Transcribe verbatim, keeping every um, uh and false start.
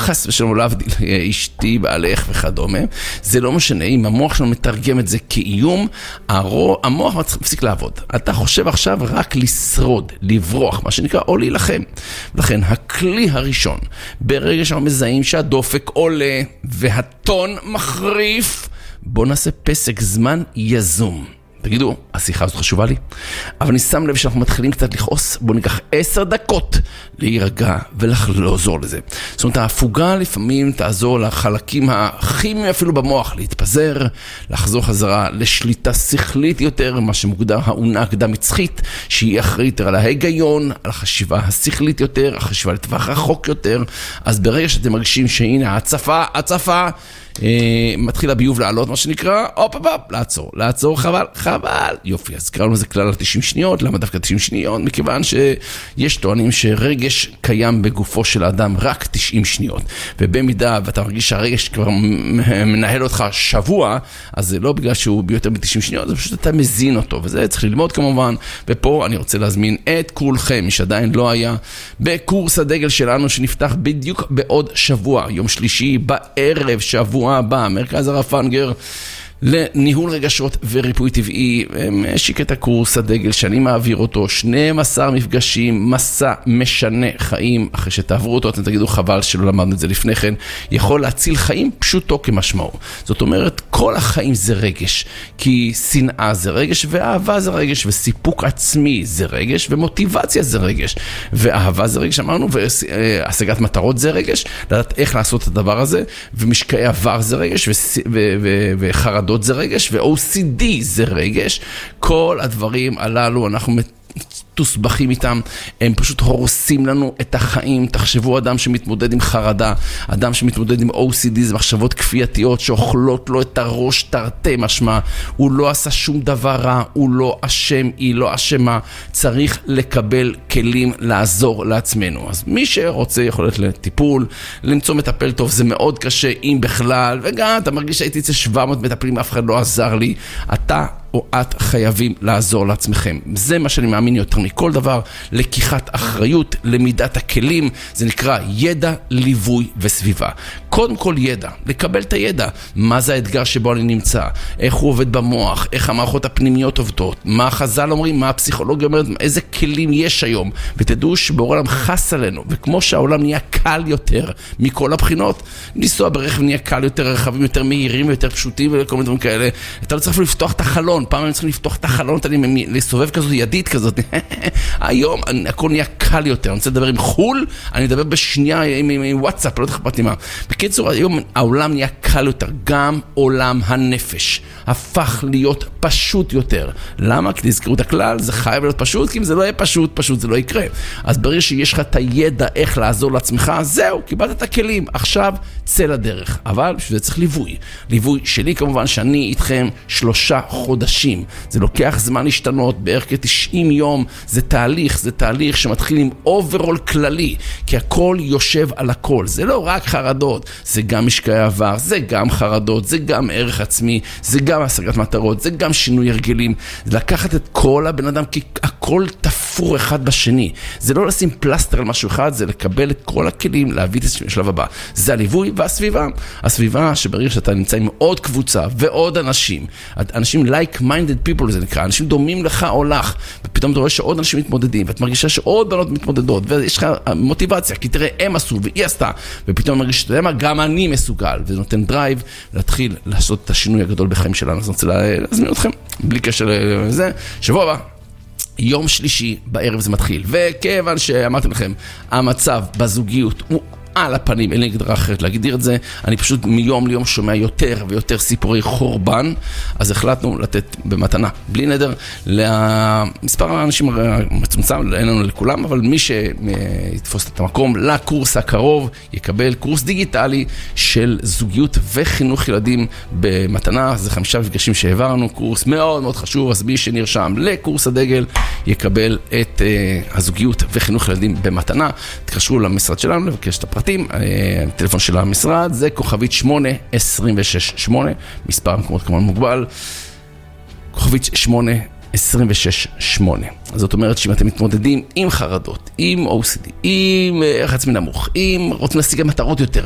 חס ושלום להבדיל, אשתי, בעלך וכדומה, זה לא משנה, אם המוח שלנו מתרגם את זה כאיום, המוח מפסיק לעבוד. אתה חושב עכשיו רק לשרוד, לברוח, מה שנקרא, או להילחם. לכן, הכלי הראשון, ברגע שאנחנו מזהים שהדופק עולה והטון מחריף, בוא נעשה פסק זמן יזום. תגידו, השיחה הזאת חשובה לי, אבל אני שם לב שאנחנו מתחילים קצת לכעוס, בואו ניקח עשר דקות להירגע ולעזור לזה. זאת אומרת, ההפוגה לפעמים תעזור לחלקים הכימיים אפילו במוח, להתפזר, לחזור חזרה לשליטה שכלית יותר, מה שמוגדר האונה הקדם מצחית, שהיא אחראית על ההיגיון, על החשיבה השכלית יותר, החשיבה לטווח רחוק יותר. אז ברגע שאתם מרגישים שהנה, הצפה, הצפה, מתחיל הביוב לעלות, מה שנקרא, אופ, אופ, אופ, לעצור, לעצור, חבל, חבל, יופי, אז קראנו לזה כלל ל-תשעים שניות, למה דווקא תשעים שניות? מכיוון שיש טוענים שרגש קיים בגופו של האדם רק תשעים שניות, ובמידה ואתה מרגיש שהרגש כבר מנהל אותך שבוע, אז זה לא בגלל שהוא ביותר מ-תשעים שניות, זה פשוט אתה מזין אותו, וזה צריך ללמוד כמובן, ופה אני רוצה להזמין את כולכם, מי שעדיין לא היה, בקורס הדגל שלנו שנפתח בדיוק בעוד שבוע, יום שלישי בערב, שבוע הבא, מרכז הרב פנגר לניהול רגשות וריפוי טבעי, משיק את הקורס הדגל שאני מעביר אותו, שנים עשר מפגשים, מסע משנה חיים, אחרי שתעברו אותו אתם תגידו חבל שלא למדנו את זה לפני כן, יכול להציל חיים פשוטו כמשמעו. זאת אומרת, כל החיים זה רגש, כי שנאה זה רגש, ואהבה זה רגש, וסיפוק עצמי זה רגש, ומוטיבציה זה רגש, ואהבה זה רגש, אמרנו, והשגת מטרות זה רגש, לדעת איך לעשות את הדבר הזה, ומשקעי עבר זה רגש, וחרד זה רגש, ו-או סי די זה רגש. כל הדברים הללו אנחנו תוסבכים איתם, הם פשוט הורסים לנו את החיים. תחשבו אדם שמתמודד עם חרדה, אדם שמתמודד עם או סי די, זה מחשבות כפייתיות שאוכלות לו את הראש תרתי משמע, הוא לא עשה שום דבר רע, הוא לא אשם, היא לא אשמה, צריך לקבל כלים לעזור לעצמנו. אז מי שרוצה יכולת לטיפול, למצוא מטפל טוב, זה מאוד קשה אם בכלל, וגם אתה מרגיש שהייתי אצל שבע מאות מטפלים, אף אחד לא עזר לי, אתה או את חייבים לעזור לעצמכם. זה מה שאני מאמין יותר מכל דבר, לקיחת אחריות, למידת הכלים, זה נקרא ידע, ליווי וסביבה. קודם כל ידע, לקבל את הידע, מה זה האתגר שבו אני נמצא, איך הוא עובד במוח, איך המערכות הפנימיות עובדות, מה החז"ל אומרים, מה הפסיכולוגיה אומרת, איזה כלים יש היום, ותדעו שבעולם חס עלינו, וכמו שהעולם נהיה קל יותר מכל הבחינות, לנסוע ברכב נהיה קל יותר, רכבים יותר מהירים ויותר פשוטים וכל מיני דברים כאלה, אתה לא צריך לפתוח את החלון, פעם אני צריך לפתוח את החלון, אני לסובב כזאת ידית כזאת, היום הכל נהיה קל יותר, אני רוצה לדבר עם חול, אני אדבר בשנייה עם, עם, עם וואטסאפ, לא תכפת לי מה. בקיצור, היום העולם נהיה קל יותר, גם עולם הנפש הפך להיות פשוט יותר. למה? כי תזכרו את הכלל, זה חייב להיות פשוט, כי אם זה לא יהיה פשוט, פשוט זה לא יקרה. אז ברגע שיש לך את הידע איך לעזור לעצמך, זהו, קיבלת את הכלים, עכשיו צא לדרך. אבל שזה צריך ליווי. ליווי שלי כמובן שאני איתכם שלושה חודשים. זה לוקח זמן להשתנות, בערך כ-תשעים יום, זה תהליך, זה תהליך שמתחיל עם אוברול כללי, כי הכל יושב על הכל. זה לא רק חרדות, זה גם משקעי עבר, זה גם חרדות, זה גם ערך עצמי, זה גם השגת מטרות, זה גם שינוי הרגלים. זה לקחת את כל הבן אדם, כי הכל תפור אחד בשני. זה לא לשים פלסטר על משהו אחד, זה לקבל את כל הכלים, להביא את השלב הבא. זה הליווי והסביבה. הסביבה שברגע שאתה נמצא עם עוד קבוצה ועוד אנשים, אנשים like-minded people זה נקרא, אנשים דומים לך או לך, ופתאום אתה רואה שעוד אנשים מתמודדים, ואת מרגישה שעוד בנות מתמודדות, ויש לך מוטיבציה, כי תראה, הם עשו והיא עשתה, ופתאום מרגיש, אתה יודע מה, גם אני מסוגל, וזה נותן דרייב להתחיל לעשות את השינוי הגדול בחיים שלנו. אז אני רוצה להזמין אתכם, בלי קשר לזה, שבוע הבא, יום שלישי בערב זה מתחיל, וכיוון שאמרתי לכם, המצב בזוגיות הוא על הפנים, אין לי הגדרה אחרת להגדיר את זה, אני פשוט מיום ליום שומע יותר ויותר סיפורי חורבן, אז החלטנו לתת במתנה, בלי נדר, למספר האנשים מצומצם, אין לנו לכולם, אבל מי שיתפוס את המקום לקורס הקרוב, יקבל קורס דיגיטלי של זוגיות וחינוך ילדים במתנה, זה חמישה מפגשים שהעברנו, קורס מאוד מאוד חשוב, אז מי שנרשם לקורס הדגל, יקבל את uh, הזוגיות וחינוך ילדים במתנה, תקשרו למשרד שלנו, לבקש את הפרטים, הטלפון של המשרד זה כוכבית שמונה עשרים ושש שמונה, מספר המקומות כמובן מוגבל, כוכבית שמונה עשרים ושש שמונה. זאת אומרת שאם אתם מתמודדים עם חרדות, עם או סי די, עם ערך עצמי נמוך, עם רוצים להשיג מטרות יותר,